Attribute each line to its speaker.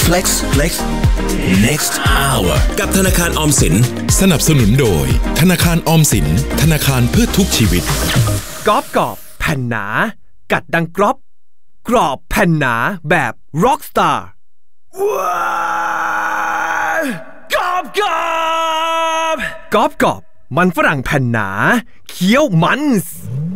Speaker 1: Flex Next Hour
Speaker 2: กับธนาคารออมสิน
Speaker 3: สนับสนุนโดยธนาคารออมสินธนาคารเพื่อทุกชีวิต
Speaker 4: กรอบแผ่นหนากัดดังกรอบแผ่นหนาแบบ Rockstar กรอบมันฝรั่งแผ่นหนาเคี้ยวมัน